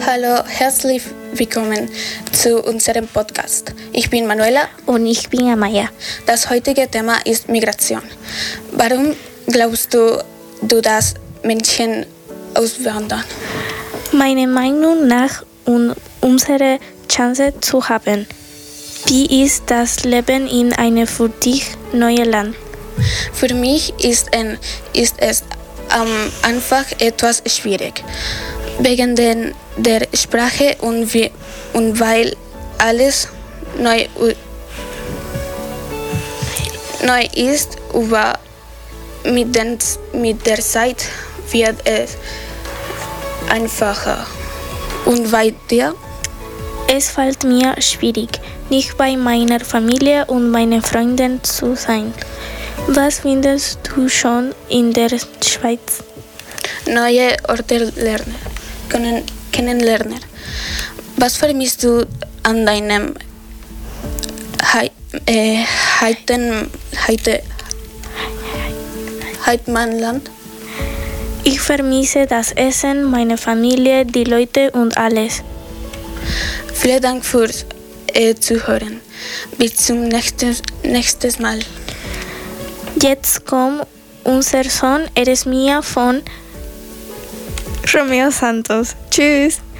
Hallo, herzlich willkommen zu unserem Podcast. Ich bin Manuela Und ich bin Amaya. Das heutige Thema ist Migration. Warum glaubst du, dass Menschen auswandern? Meiner Meinung nach, um unsere Chance zu haben. Wie ist das Leben in einem für dich neuen Land? Für mich ist es am Anfang etwas schwierig, wegen der Sprache und weil alles neu ist, aber mit der Zeit wird es einfacher. Und bei dir? Es fällt mir schwierig, nicht bei meiner Familie und meinen Freunden zu sein. Was findest du schon in der Schweiz? Neue Orte kennenlernen. Was vermisst du an deinem Heimatland? Ich vermisse das Essen, meine Familie, die Leute und alles. Vielen Dank fürs Zuhören. Bis zum nächsten Mal. Jetzt kommt unser Song Eres Mía von Romeo Santos. Tschüss!